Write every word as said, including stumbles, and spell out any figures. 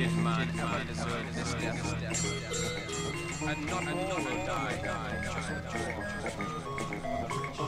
did man ever deserve this death? And not all will die, die, just